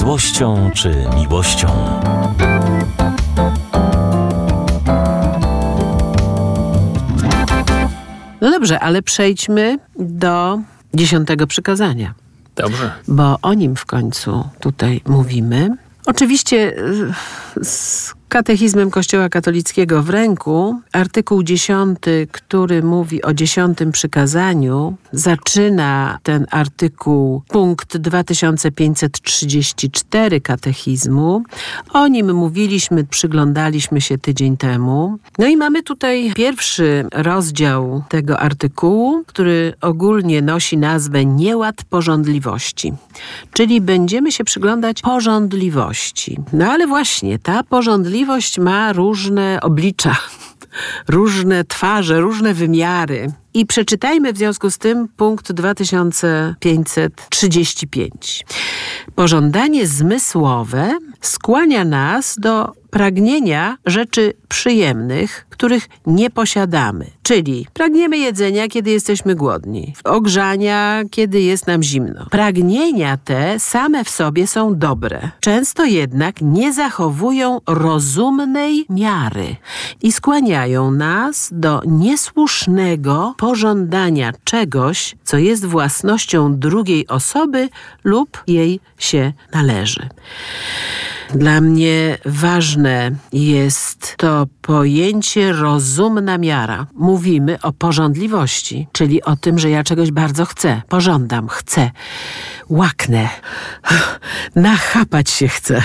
złością czy miłością. No dobrze, ale przejdźmy do 10. przykazania. Dobrze. Bo o nim w końcu tutaj mówimy. Oczywiście z katechizmem Kościoła katolickiego w ręku artykuł 10, który mówi o 10. przykazaniu, zaczyna ten artykuł punkt 2534 katechizmu. O nim mówiliśmy, przyglądaliśmy się tydzień temu. No i mamy tutaj pierwszy rozdział tego artykułu, który ogólnie nosi nazwę Nieład pożądliwości. Czyli będziemy się przyglądać pożądliwości. No ale właśnie ta pożądliwość ma różne oblicza, różne twarze, różne wymiary. I przeczytajmy w związku z tym punkt 2535. Pożądanie zmysłowe skłania nas do pragnienia rzeczy przyjemnych, których nie posiadamy. Czyli pragniemy jedzenia, kiedy jesteśmy głodni, ogrzania, kiedy jest nam zimno. Pragnienia te same w sobie są dobre. Często jednak nie zachowują rozumnej miary i skłaniają nas do niesłusznego pożądania czegoś, co jest własnością drugiej osoby lub jej się należy. Dla mnie ważne jest to pojęcie rozumna miara. Mówimy o pożądliwości, czyli o tym, że ja czegoś bardzo chcę. Pożądam, chcę, łaknę, nachapać się chcę.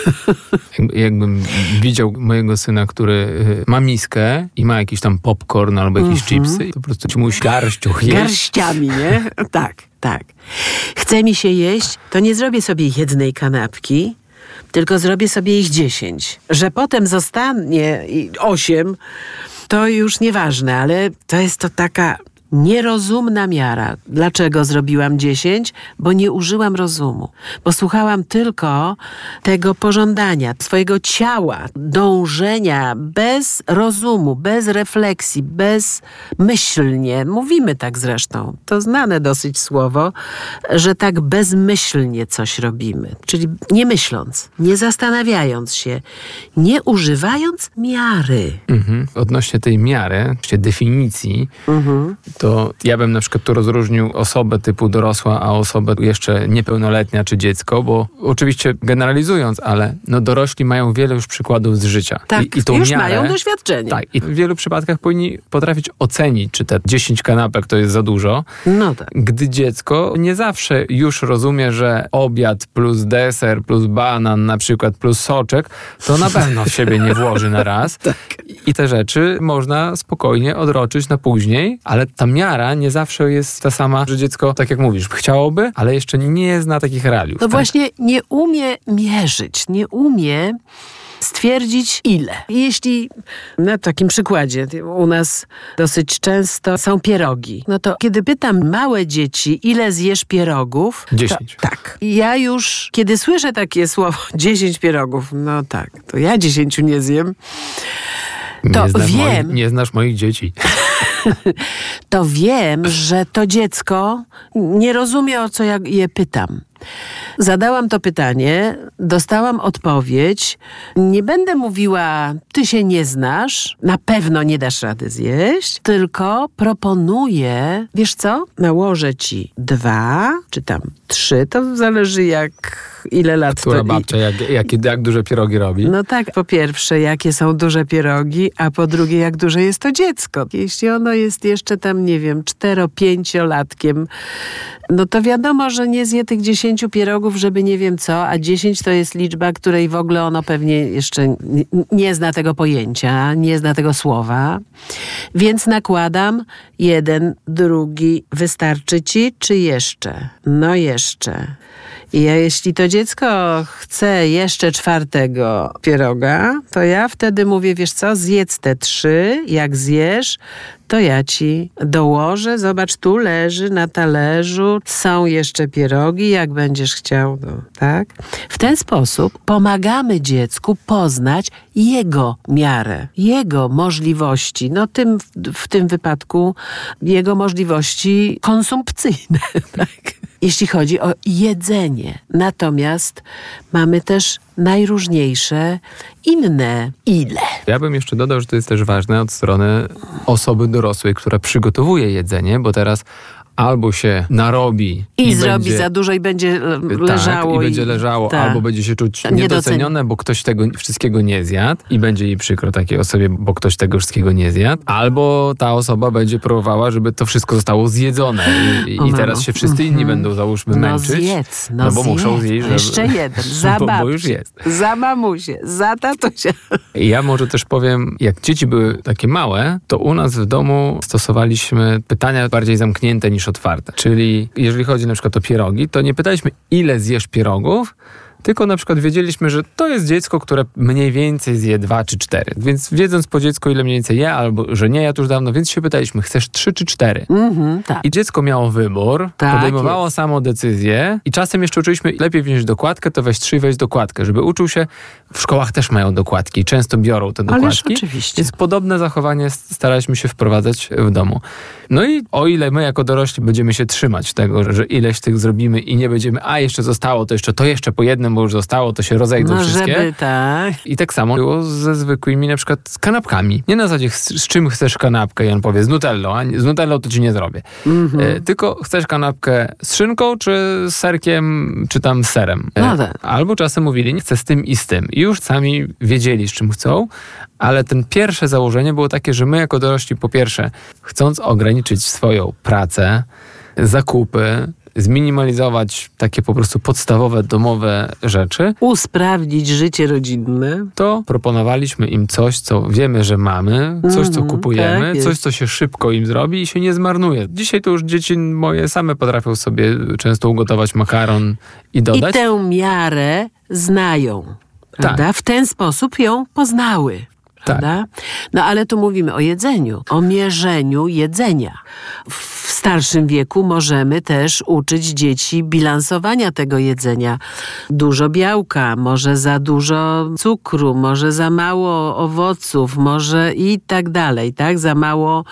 Jakbym widział mojego syna, który ma miskę i ma jakiś tam popcorn albo jakieś chipsy, to po prostu ci musi garścią jeść. Garściami, nie? Tak. Chce mi się jeść, to nie zrobię sobie jednej kanapki, tylko zrobię sobie ich 10. Że potem zostanie 8, to już nieważne, ale to jest to taka nierozumna miara. Dlaczego zrobiłam 10? Bo nie użyłam rozumu. Bo słuchałam tylko tego pożądania, swojego ciała, dążenia bez rozumu, bez refleksji, bezmyślnie. Mówimy tak zresztą. To znane dosyć słowo, że tak bezmyślnie coś robimy. Czyli nie myśląc, nie zastanawiając się, nie używając miary. Odnośnie tej miary, definicji, to ja bym na przykład tu rozróżnił osobę typu dorosła, a osobę jeszcze niepełnoletnia czy dziecko, bo oczywiście generalizując, ale dorośli mają wiele już przykładów z życia. Tak, I tą już miarę, mają doświadczenie. Tak, i w wielu przypadkach powinni potrafić ocenić, czy te 10 kanapek to jest za dużo. No tak. Gdy dziecko nie zawsze już rozumie, że obiad plus deser plus banan na przykład plus soczek, to na pewno w siebie nie włoży na raz. Tak. I te rzeczy można spokojnie odroczyć na później, ale ta miara nie zawsze jest ta sama, że dziecko, tak jak mówisz, chciałoby, ale jeszcze nie zna takich realiów. No właśnie nie umie mierzyć, nie umie stwierdzić ile. Jeśli na takim przykładzie u nas dosyć często są pierogi, no to kiedy pytam małe dzieci, ile zjesz pierogów? 10. Tak. Ja już, kiedy słyszę takie słowo 10 pierogów, no tak, to ja 10 nie zjem. To wiem. Nie znasz moich dzieci. To wiem, że to dziecko nie rozumie, o co ja je pytam. Zadałam to pytanie, dostałam odpowiedź. Nie będę mówiła, ty się nie znasz, na pewno nie dasz rady zjeść, tylko proponuję, wiesz co, nałożę ci 2, czy tam 3, to zależy ile lat Która to... babcia jak duże pierogi robi? No tak, po pierwsze, jakie są duże pierogi, a po drugie, jak duże jest to dziecko. Jeśli ono jest jeszcze tam, nie wiem, 4-5-latkiem, no to wiadomo, że nie zje tych 10 pierogów, żeby nie wiem co, a 10 to jest liczba, której w ogóle ono pewnie jeszcze nie zna tego pojęcia, nie zna tego słowa. Więc nakładam 1, 2, wystarczy ci, czy jeszcze? No jeszcze. I jeśli to dziecko chce jeszcze 4 pieroga, to ja wtedy mówię, wiesz co, zjedz te 3, jak zjesz, to ja ci dołożę. Zobacz, tu leży na talerzu, są jeszcze pierogi, jak będziesz chciał, tak? W ten sposób pomagamy dziecku poznać jego miarę, jego możliwości, w tym wypadku jego możliwości konsumpcyjne, tak? jeśli chodzi o jedzenie. Natomiast mamy też najróżniejsze inne ile. Ja bym jeszcze dodał, że to jest też ważne od strony osoby dorosłej, która przygotowuje jedzenie, bo teraz albo się narobi i zrobi będzie, za dużo i będzie leżało. Tak, i będzie leżało, albo będzie się czuć niedocenione, bo ktoś tego wszystkiego nie zjadł i będzie jej przykro takiej osobie, bo ktoś tego wszystkiego nie zjadł, albo ta osoba będzie próbowała, żeby to wszystko zostało zjedzone i teraz się wszyscy inni będą, załóżmy, męczyć. No bo muszą zjeść. Jeszcze jeden, za babcię, bo już jest. za mamusię, za tatusia. Ja może też powiem, jak dzieci były takie małe, to u nas w domu stosowaliśmy pytania bardziej zamknięte niż otwarte. Czyli jeżeli chodzi na przykład o pierogi, to nie pytaliśmy, ile zjesz pierogów, tylko na przykład wiedzieliśmy, że to jest dziecko, które mniej więcej zje 2 czy 4. Więc wiedząc po dziecku, ile mniej więcej je, albo że nie jadł już dawno, więc się pytaliśmy, chcesz 3 czy 4? Tak. I dziecko miało wybór, podejmowało samo decyzję i czasem jeszcze uczyliśmy, lepiej wziąć dokładkę, to weź 3 i weź dokładkę, żeby uczył się. W szkołach też mają dokładki, często biorą te dokładki. Ależ oczywiście. Więc podobne zachowanie staraliśmy się wprowadzać w domu. No i o ile my jako dorośli będziemy się trzymać tego, że ileś tych zrobimy i nie będziemy, jeszcze zostało, to jeszcze po jednym, bo już zostało, to się rozejdą wszystkie. Żeby tak. I tak samo było ze zwykłymi na przykład z kanapkami. Nie na zasadzie z czym chcesz kanapkę i on powie z nutellą, a z nutellą to ci nie zrobię. Tylko chcesz kanapkę z szynką, czy z serkiem, czy tam z serem. No tak. Albo czasem mówili, nie chcę z tym i z tym. I już sami wiedzieli, z czym chcą, ale ten pierwsze założenie było takie, że my jako dorośli po pierwsze, chcąc ograniczyć swoją pracę, zakupy, zminimalizować takie po prostu podstawowe domowe rzeczy. Usprawnić życie rodzinne. To proponowaliśmy im coś, co wiemy, że mamy, coś, co kupujemy, tak coś, co się szybko im zrobi i się nie zmarnuje. Dzisiaj to już dzieci moje same potrafią sobie często ugotować makaron i dodać. I tę miarę znają. Prawda? Tak. W ten sposób ją poznały. Prawda? No ale tu mówimy o jedzeniu, o mierzeniu jedzenia. W starszym wieku możemy też uczyć dzieci bilansowania tego jedzenia. Dużo białka, może za dużo cukru, może za mało owoców, może i tak dalej, tak? Za mało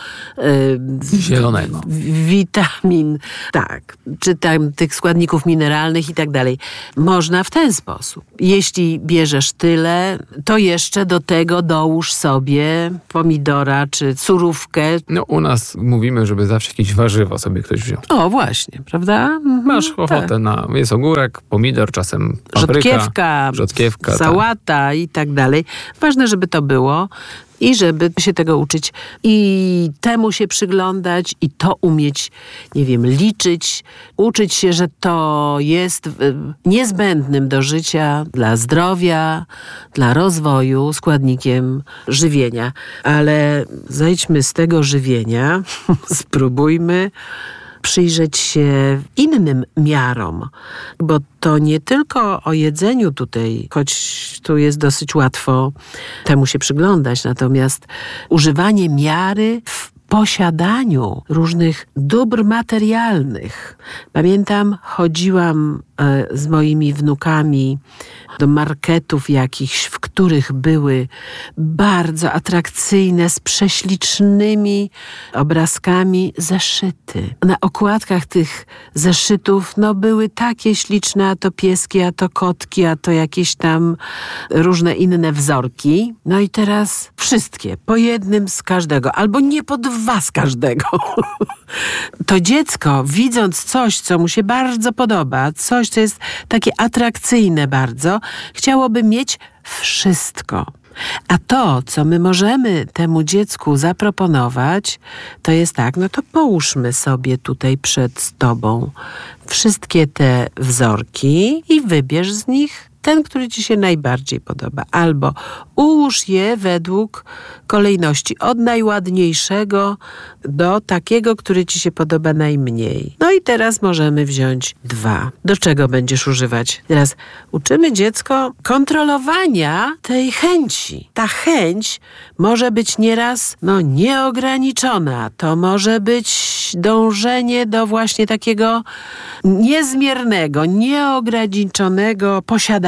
zielonego. Witamin, tak, czy tam tych składników mineralnych i tak dalej. Można w ten sposób. Jeśli bierzesz tyle, to jeszcze do tego dołóż sobie pomidora czy surówkę. No u nas mówimy, żeby zawsze jakieś warzywo sobie ktoś wziął. O właśnie, prawda? Masz ochotę na, jest ogórek, pomidor, czasem papryka, rzodkiewka, sałata i tak dalej. Ważne, żeby to było i żeby się tego uczyć i temu się przyglądać i to umieć, nie wiem, liczyć, uczyć się, że to jest niezbędnym do życia, dla zdrowia, dla rozwoju składnikiem żywienia. Ale zejdźmy z tego żywienia, spróbujmy przyjrzeć się innym miarom, bo to nie tylko o jedzeniu tutaj, choć tu jest dosyć łatwo temu się przyglądać, natomiast używanie miary w posiadaniu różnych dóbr materialnych. Pamiętam, chodziłam z moimi wnukami do marketów jakichś, w których były bardzo atrakcyjne, z prześlicznymi obrazkami zeszyty. Na okładkach tych zeszytów były takie śliczne, a to pieski, a to kotki, a to jakieś tam różne inne wzorki. No i teraz wszystkie, po jednym z każdego, albo nie po 2 z każdego. To dziecko, widząc coś, co mu się bardzo podoba, coś, co jest takie atrakcyjne bardzo, chciałoby mieć wszystko. A to, co my możemy temu dziecku zaproponować, to jest tak, to połóżmy sobie tutaj przed tobą wszystkie te wzorki i wybierz z nich ten, który ci się najbardziej podoba. Albo ułóż je według kolejności od najładniejszego do takiego, który ci się podoba najmniej. No i teraz możemy wziąć 2. Do czego będziesz używać? Teraz uczymy dziecko kontrolowania tej chęci. Ta chęć może być nieraz nieograniczona. To może być dążenie do właśnie takiego niezmiernego, nieograniczonego posiadania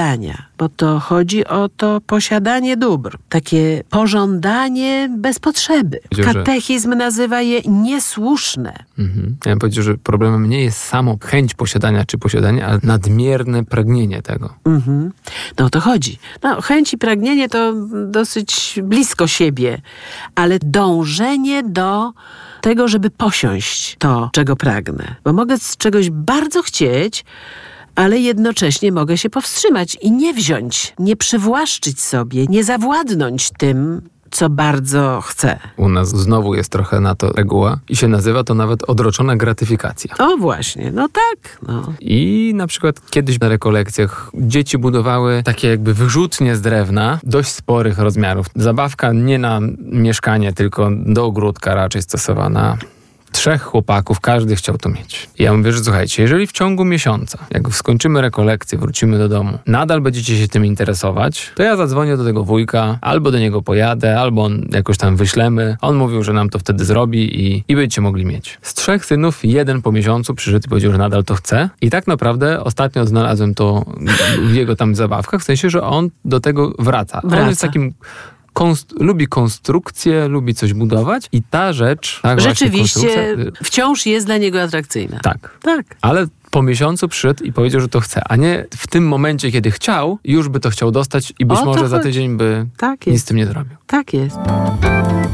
posiadania, bo to chodzi o to posiadanie dóbr. Takie pożądanie bez potrzeby. Katechizm nazywa je niesłuszne. Ja bym powiedział, że problemem nie jest samo chęć posiadania czy posiadanie, ale nadmierne pragnienie tego. No o to chodzi. No, chęć i pragnienie to dosyć blisko siebie, ale dążenie do tego, żeby posiąść to, czego pragnę. Bo mogę z czegoś bardzo chcieć, ale jednocześnie mogę się powstrzymać i nie wziąć, nie przywłaszczyć sobie, nie zawładnąć tym, co bardzo chcę. U nas znowu jest trochę na to reguła i się nazywa to nawet odroczona gratyfikacja. O właśnie, no tak. No. I na przykład kiedyś na rekolekcjach dzieci budowały takie jakby wyrzutnie z drewna dość sporych rozmiarów. Zabawka nie na mieszkanie, tylko do ogródka raczej stosowana. 3 chłopaków, każdy chciał to mieć. I ja mówię, że słuchajcie, jeżeli w ciągu miesiąca, jak skończymy rekolekcję, wrócimy do domu, nadal będziecie się tym interesować, to ja zadzwonię do tego wujka, albo do niego pojadę, albo on jakoś tam wyślemy. On mówił, że nam to wtedy zrobi i będziecie mogli mieć. Z 3 synów 1 po miesiącu przyszedł i powiedział, że nadal to chce. I tak naprawdę ostatnio znalazłem to w jego tam zabawkach, w sensie, że on do tego wraca. On jest takim... lubi konstrukcję, lubi coś budować i ta rzecz... Tak, rzeczywiście wciąż jest dla niego atrakcyjna. Tak. Tak. Ale po miesiącu przyszedł i powiedział, że to chce, a nie w tym momencie, kiedy chciał, już by to chciał dostać i być może za tydzień by nic z tym nie zrobił. Tak jest.